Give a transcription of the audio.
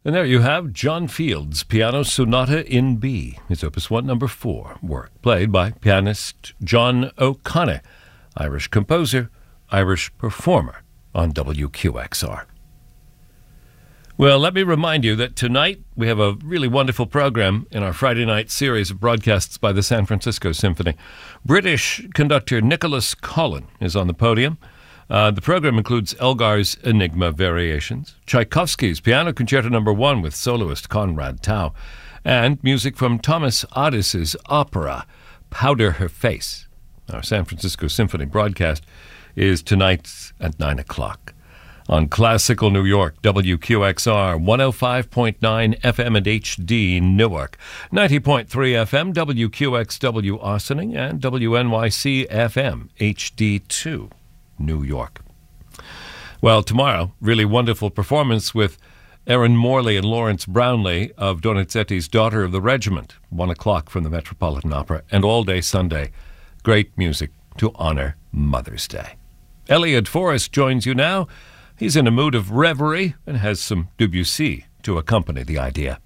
And there you have John Field's Piano Sonata in B, his Opus 1 number 4 work, played by pianist John O'Connor, Irish composer, Irish performer on WQXR. Well, let me remind you that tonight we have a really wonderful program in our Friday night series of broadcasts by the San Francisco Symphony. British conductor Nicholas Collin is on the podium. The program includes Elgar's Enigma Variations, Tchaikovsky's Piano Concerto No. 1 with soloist Conrad Tao, and music from Thomas Addis's opera, Powder Her Face. Our San Francisco Symphony broadcast is tonight at 9 o'clock. On Classical New York, WQXR, 105.9 FM and HD Newark, 90.3 FM, WQXW Ossining, and WNYC FM, HD2 New York. Well, tomorrow, really wonderful performance with Erin Morley and Lawrence Brownlee of Donizetti's Daughter of the Regiment, 1 o'clock from the Metropolitan Opera, and all day Sunday, great music to honor Mother's Day. Elliot Forrest joins you now. He's in a mood of reverie and has some Debussy to accompany the idea.